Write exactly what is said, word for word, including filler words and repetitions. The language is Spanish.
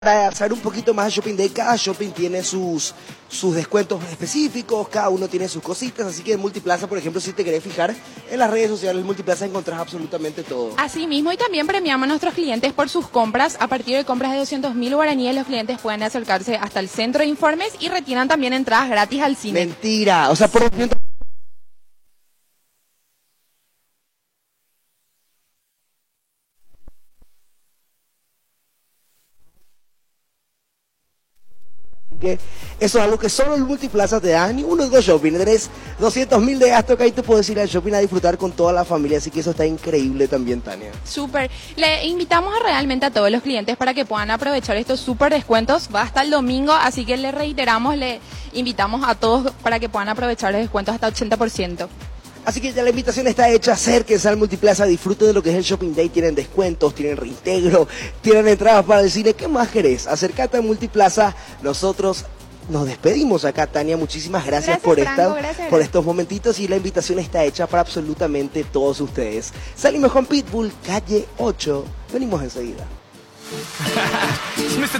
Para saber un poquito más de Shopping Day, cada shopping tiene sus, sus descuentos específicos, cada uno tiene sus cositas, así que en Multiplaza, por ejemplo, si te querés fijar, en las redes sociales de Multiplaza encontrás absolutamente todo. Así mismo, y también premiamos a nuestros clientes por sus compras. A partir de compras de doscientos mil guaraníes, los clientes pueden acercarse hasta el centro de informes y retiran también entradas gratis al cine. Mentira, o sea, por ejemplo... que eso es algo que solo el Multiplaza te da, ni uno de dos shopping, tenés doscientos mil de gasto acá y te puedes ir al shopping a disfrutar con toda la familia, así que eso está increíble también, Tania. Súper, le invitamos a realmente a todos los clientes para que puedan aprovechar estos súper descuentos, va hasta el domingo, así que le reiteramos, le invitamos a todos para que puedan aprovechar los descuentos hasta ochenta por ciento. Así que ya la invitación está hecha, acérquense al Multiplaza, disfruten de lo que es el Shopping Day, tienen descuentos, tienen reintegro, tienen entradas para el cine, ¿qué más querés? Acércate al Multiplaza, nosotros nos despedimos acá, Tania, muchísimas gracias, Gracias, por, Franco, esta, gracias, por gracias. estos momentitos y la invitación está hecha para absolutamente todos ustedes. Salimos con Pitbull, calle ocho, venimos enseguida.